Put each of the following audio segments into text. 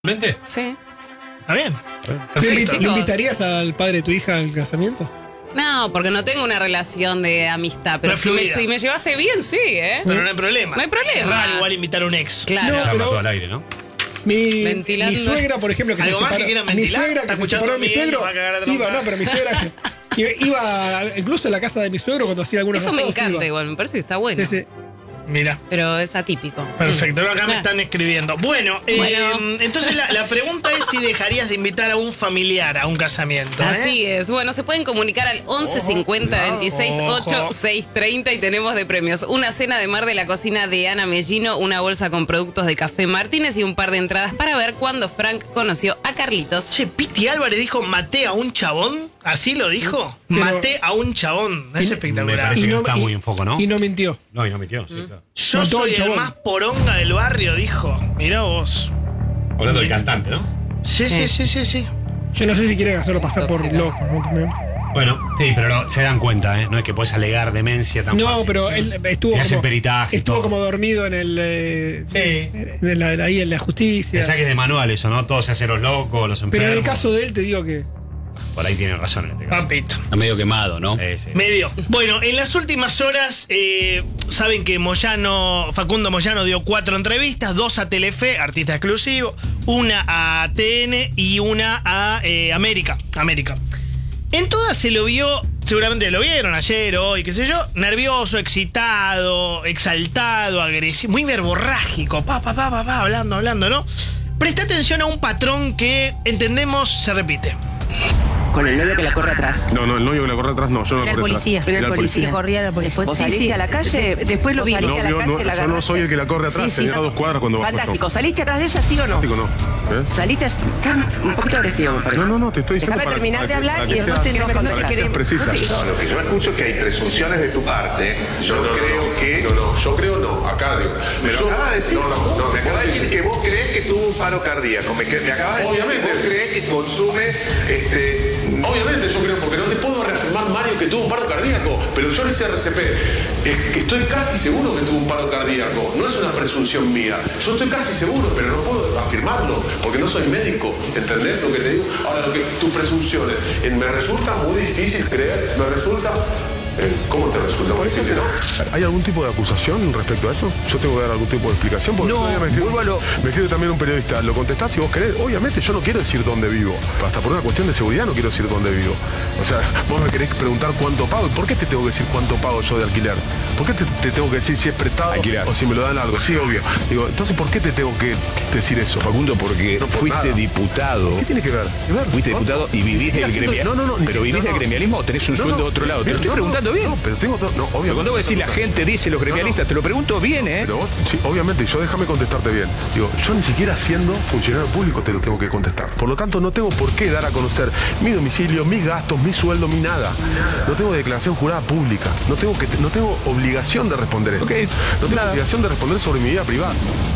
¿Realmente? Sí. Está bien. Perfecto. ¿Le invitarías al padre de tu hija al casamiento? No, porque no tengo una relación de amistad. Pero si me llevase bien, sí, ¿eh? Pero no hay problema. No hay problema. Es raro igual invitar a un ex. Claro. No, Ya pero- todo al aire, ¿no? Mi suegra, por ejemplo, que ¿Algo se más que separó, quieran mi ventilar? suegra ¿Está que se escuchando separó de mi Miguel? suegro Va a cagar a iba, trompada. no, pero mi suegra iba incluso a la casa de mi suegro cuando hacía algunos Eso me asados, encanta iba. igual, me parece que está bueno. Sí, sí. Mira. Pero es atípico. Perfecto, acá me Ah. están escribiendo. Bueno, entonces la pregunta es si dejarías de invitar a un familiar a un casamiento. Así es. Bueno, se pueden comunicar al 11 50 26 8 630 y tenemos de premios una cena de mar de la cocina de Ana Mellino, una bolsa con productos de Café Martínez y un par de entradas para ver cuando Frank conoció a Carlitos. Che, Piti Álvarez dijo, maté a un chabón. ¿Así lo dijo? Pero- Maté a un chabón. Es Me espectacular. parece que no- está muy en foco, ¿no? Y no mintió. No, y no metió, sí, claro. Yo Mató soy al el chabón. más poronga del barrio, dijo. Mirá vos. Hablando del cantante, ¿no? Sí. Yo no sé si quieren hacerlo pasar por Tóxica. loco, ¿no? También. Bueno, sí, pero se dan cuenta, ¿eh? No es que puedes alegar demencia tan No, fácil. pero él estuvo Te hacen como, peritaje y estuvo todo. como dormido en el ahí en la Te justicia. saques de manual eso, ¿no? Todos se hacen los locos, los enfermos. Pero en el caso de él te digo que Por ahí tiene razón en este caso. Papito. Está medio quemado, ¿no? Sí. Medio. Bueno, en las últimas horas, saben que Facundo Moyano dio 4 entrevistas, 2 a Telefe, artista exclusivo, una a TN y una a América. En todas se lo vio, seguramente lo vieron ayer, hoy, qué sé yo, nervioso, excitado, exaltado, agresivo, muy verborrágico, hablando, ¿no? Presta atención a un patrón que entendemos se repite. Con el novio que la corre atrás. No, el novio que la corre atrás no, yo no Era el corro atrás. policía. Era el policía. Que corría la policía. Vos saliste a la calle, después lo vi. No, yo no soy el que la corre atrás, tenía 2 cuadras cuando bajó Fantástico. ¿Saliste atrás de ella, sí o no? Digo, no. ¿Eh? Saliste, estás un poquito agresivo, me parece. No, te estoy diciendo Déjame terminar de hablar y que después sea- te enojas. para que seas precisa. Lo que yo escucho que hay presunciones de tu parte. Yo creo que. yo creo no, acá digo. Me lo acabas de decir. No, me acabas de vos decir que vos crees que tuvo un paro cardíaco. Me acabas de decir Obviamente. que vos crees que consume. Obviamente yo creo, porque no te puedo reafirmar, Mario, que tuvo un paro cardíaco, pero yo le hice RCP. Estoy casi seguro que tuvo un paro cardíaco. No es una presunción mía. Yo estoy casi seguro, pero no puedo afirmarlo, porque no soy médico. ¿Entendés lo que te digo? Ahora, tus presunciones. Me resulta muy difícil creer, ¿cómo te resulta muy difícil, no? ¿Hay algún tipo de acusación respecto a eso? Yo tengo que dar algún tipo de explicación. Porque No, el otro día me escribe también un periodista. Lo contestás si vos querés. Obviamente yo no quiero decir dónde vivo. Hasta por una cuestión de seguridad no quiero decir dónde vivo. O sea, vos me querés preguntar cuánto pago. ¿Y por qué te tengo que decir cuánto pago yo de alquiler? ¿Por qué te tengo que decir si es prestado Alquiler. o si me lo dan algo? Sí, obvio. Digo, entonces ¿por qué te tengo que decir eso? Facundo, porque No, por fuiste nada. diputado. ¿Qué tiene que ver? Fuiste diputado y Ni vivís siquiera del siendo- gremialismo. No, ni Pero vivís del gremialismo o tenés un sueldo de otro lado. Te lo estoy preguntando bien. No, pero tengo todo. No, Pero obviamente. cuando vos decís la gente dice los gremialistas, te lo pregunto bien, ¿eh? Pero vos, sí, obviamente, yo déjame contestarte bien. Digo, yo ni siquiera siendo funcionario público te lo tengo que contestar. Por lo tanto, no tengo por qué dar a conocer mi domicilio, mis gastos, mi sueldo, mi nada. No tengo declaración jurada pública. No tengo obligación de responder esto. Ok, No tengo nada. obligación de responder sobre mi vida privada.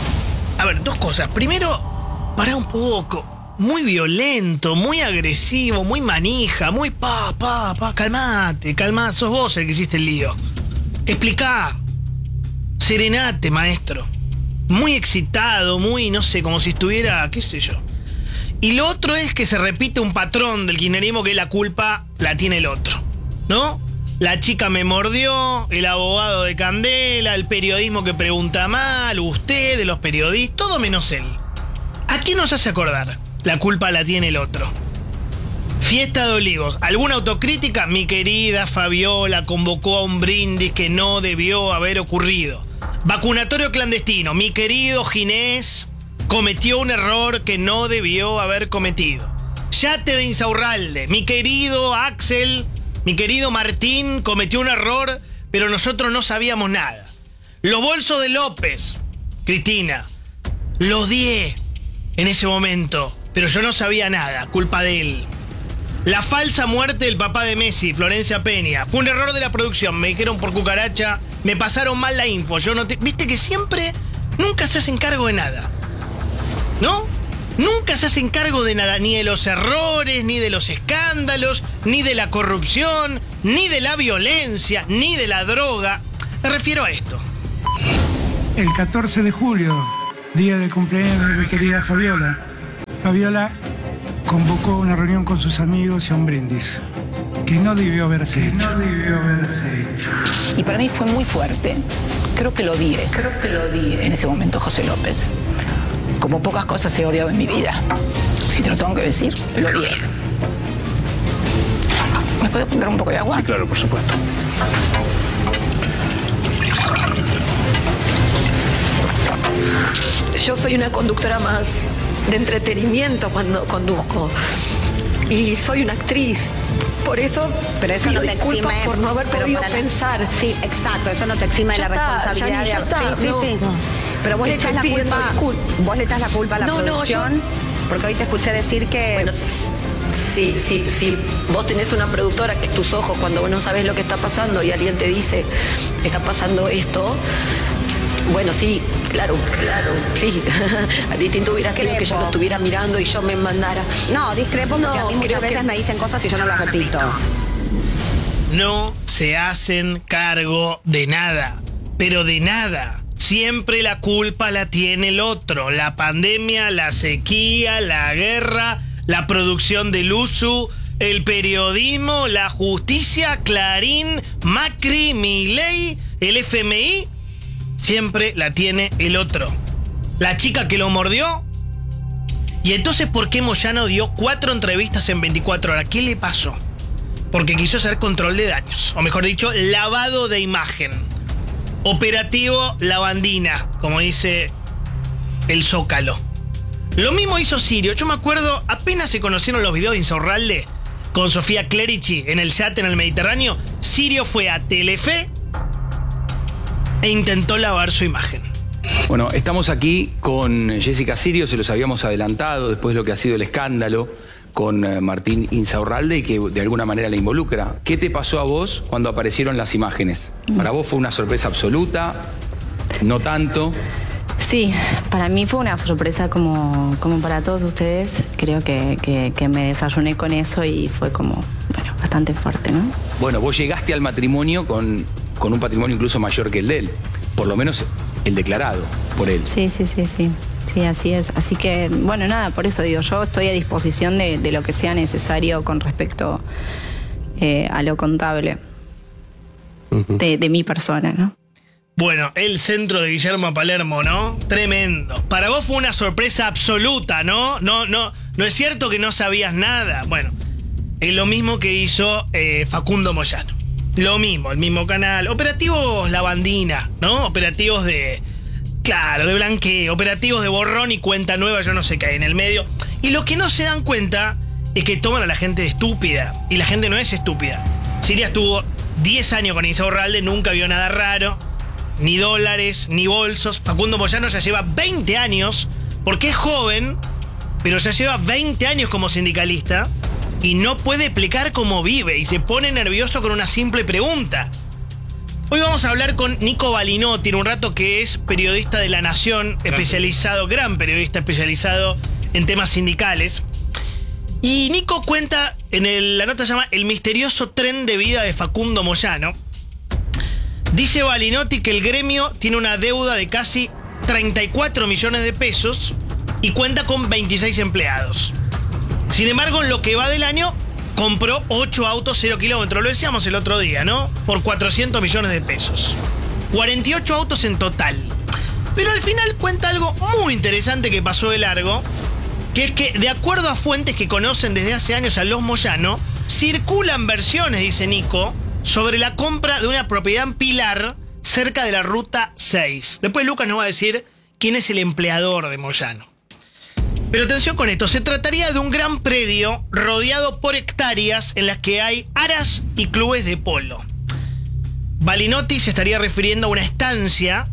A ver, 2 cosas. Primero, pará un poco. Muy violento, muy agresivo, muy manija, muy calmate, sos vos el que hiciste el lío. Explicá. Serenate, maestro. Muy excitado, muy, no sé, como si estuviera, qué sé yo. Y lo otro es que se repite un patrón del kirchnerismo que la culpa la tiene el otro, ¿no? La chica me mordió, el abogado de Candela, el periodismo que pregunta mal, ustedes, los periodistas, todo menos él. ¿A qué nos hace acordar? La culpa la tiene el otro. Fiesta de Olivos. ¿Alguna autocrítica? Mi querida Fabiola convocó a un brindis que no debió haber ocurrido. Vacunatorio clandestino. Mi querido Ginés cometió un error que no debió haber cometido. Yate de Insaurralde. Mi querido Axel, mi querido Martín cometió un error, pero nosotros no sabíamos nada. Los bolsos de López. Cristina. Los odié en ese momento, pero yo no sabía nada, culpa de él. La falsa muerte del papá de Messi, Florencia Peña. Fue un error de la producción, me dijeron por cucaracha, me pasaron mal la info. Viste que siempre, nunca se hacen cargo de nada. ¿No? Nunca se hacen cargo de nada, ni de los errores, ni de los escándalos, ni de la corrupción, ni de la violencia, ni de la droga. Me refiero a esto. El 14 de julio, día del cumpleaños de mi querida Fabiola, Fabiola convocó una reunión con sus amigos y a un brindis que no debió haberse hecho. Y para mí fue muy fuerte. Creo que lo odié en ese momento, José López. Como pocas cosas he odiado en mi vida. Si te lo tengo que decir, lo odié. ¿Me puedes poner un poco de agua? Sí, claro, por supuesto. Yo soy una conductora más de entretenimiento cuando conduzco. Y soy una actriz. Por eso, pero eso pido no te disculpas exime, por no haber podido pensar. Sí, exacto, eso no te exime de la responsabilidad sí. Pero vos le echás la culpa. Vos le echás la culpa a la producción. Porque hoy te escuché decir que. Bueno, si vos tenés una productora que es tus ojos cuando vos no sabés lo que está pasando y alguien te dice, está pasando esto. Bueno, sí, claro, sí. Distinto hubiera sido que yo lo estuviera mirando y yo me mandara. No, discrepo porque a mí muchas veces me dicen cosas y yo no las repito. No se hacen cargo de nada, pero de nada. Siempre la culpa la tiene el otro. La pandemia, la sequía, la guerra, la producción del USU, el periodismo, la justicia, Clarín, Macri, Milei, el FMI. Siempre la tiene el otro. La chica que lo mordió. Y entonces, ¿por qué Moyano dio 4 entrevistas en 24 horas? ¿Qué le pasó? Porque quiso hacer control de daños. O mejor dicho, lavado de imagen. Operativo Lavandina, como dice el Zócalo. Lo mismo hizo Sirio. Yo me acuerdo, apenas se conocieron los videos de Insaurralde con Sofía Clerici en el chat en el Mediterráneo, Sirio fue a Telefe e intentó lavar su imagen. Bueno, estamos aquí con Jessica Sirio, se los habíamos adelantado después de lo que ha sido el escándalo con Martín Insaurralde y que de alguna manera la involucra. ¿Qué te pasó a vos cuando aparecieron las imágenes? ¿Para vos fue una sorpresa absoluta? ¿No tanto? Sí, para mí fue una sorpresa como para todos ustedes. Creo que me desayuné con eso y fue como, bueno, bastante fuerte, ¿no? Bueno, vos llegaste al matrimonio con un patrimonio incluso mayor que el de él. Por lo menos el declarado por él. Sí. Sí, así es. Así que, bueno, nada, por eso digo, yo estoy a disposición de lo que sea necesario con respecto a lo contable de mi persona, ¿no? Bueno, el centro de Guillermo Palermo, ¿no? Tremendo. Para vos fue una sorpresa absoluta, ¿no? No es cierto que no sabías nada. Bueno, es lo mismo que hizo Facundo Moyano. Lo mismo, el mismo canal. Operativos Lavandina, ¿no? Operativos de blanqueo, operativos de borrón y cuenta nueva, yo no sé qué hay en el medio. Y lo que no se dan cuenta es que toman a la gente estúpida. Y la gente no es estúpida. Siria estuvo 10 años con Insaurralde, nunca vio nada raro. Ni dólares, ni bolsos. Facundo Moyano ya lleva 20 años, porque es joven, pero ya lleva 20 años como sindicalista y no puede explicar cómo vive y se pone nervioso con una simple pregunta. Hoy vamos a hablar con Nico Balinotti, en un rato, que es periodista de La Nación, gran periodista especializado en temas sindicales. Y Nico cuenta, la nota se llama El misterioso tren de vida de Facundo Moyano. Dice Balinotti que el gremio tiene una deuda de casi 34 millones de pesos y cuenta con 26 empleados. Sin embargo, en lo que va del año, compró 8 autos 0 kilómetros, lo decíamos el otro día, ¿no? Por 400 millones de pesos. 48 autos en total. Pero al final cuenta algo muy interesante que pasó de largo, que es que, de acuerdo a fuentes que conocen desde hace años a los Moyano, circulan versiones, dice Nico, sobre la compra de una propiedad en Pilar, cerca de la Ruta 6. Después Lucas nos va a decir quién es el empleador de Moyano. Pero atención con esto, se trataría de un gran predio rodeado por hectáreas en las que hay aras y clubes de polo. Balinotti se estaría refiriendo a una estancia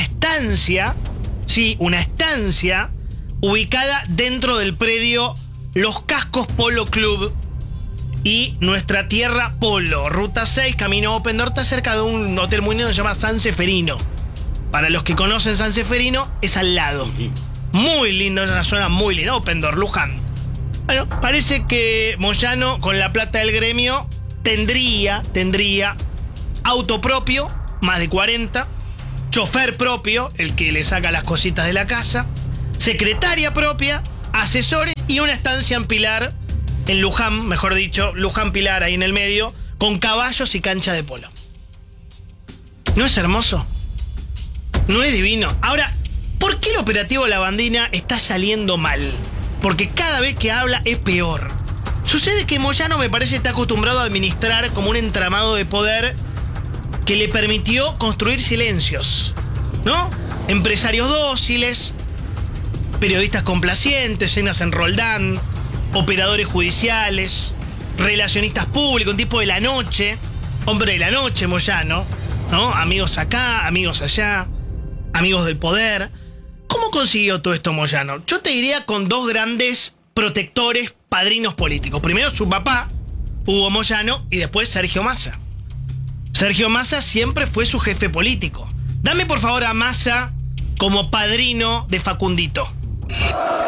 ubicada dentro del predio Los Cascos Polo Club y Nuestra Tierra Polo, Ruta 6, Camino Opendor, está cerca de un hotel muy lindo que se llama San Seferino. Para los que conocen San Seferino, es al lado. Muy lindo, es una zona muy linda, Opendor, Luján. Bueno, parece que Moyano, con la plata del gremio, tendría auto propio, más de 40, chofer propio, el que le saca las cositas de la casa, secretaria propia, asesores y una estancia en Pilar, en Luján, mejor dicho, Luján Pilar, ahí en el medio, con caballos y cancha de polo. ¿No es hermoso? ¿No es divino? Ahora, ¿por qué el operativo La Bandina está saliendo mal? Porque cada vez que habla es peor. Sucede que Moyano me parece está acostumbrado a administrar como un entramado de poder que le permitió construir silencios, ¿no? Empresarios dóciles, periodistas complacientes, cenas en Roldán, operadores judiciales, relacionistas públicos, un tipo de la noche, hombre de la noche, Moyano, ¿no? Amigos acá, amigos allá, amigos del poder. ¿Cómo consiguió todo esto Moyano? Yo te diría con dos grandes protectores, padrinos políticos. Primero su papá, Hugo Moyano, y después Sergio Massa. Sergio Massa siempre fue su jefe político. Dame por favor a Massa como padrino de Facundito.